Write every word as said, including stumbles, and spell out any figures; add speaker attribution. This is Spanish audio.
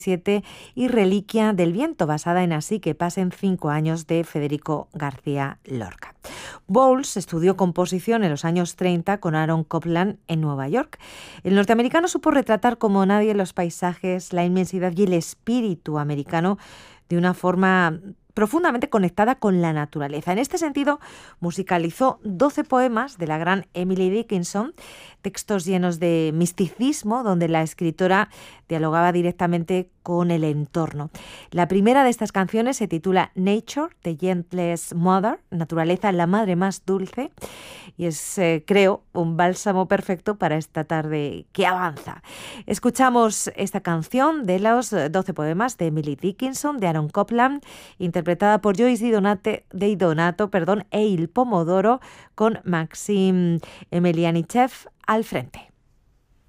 Speaker 1: y Reliquia del viento, basada en Así que pasen cinco años de Federico García Lorca. Bowles estudió composición en los años treinta con Aaron Copland en Nueva York. El norteamericano supo retratar como nadie los paisajes, la inmensidad y el espíritu americano de una forma profundamente conectada con la naturaleza. En este sentido, musicalizó doce poemas de la gran Emily Dickinson, textos llenos de misticismo, donde la escritora dialogaba directamente con el entorno. La primera de estas canciones se titula Nature, the Gentlest Mother, Naturaleza, la madre más dulce, y es, eh, creo, un bálsamo perfecto para esta tarde que avanza. Escuchamos esta canción de los doce poemas de Emily Dickinson, de Aaron Copland, interpretada por Joyce Di Donate, Di Donato perdón, e Il Pomodoro, con Maxim Emelianichev al frente.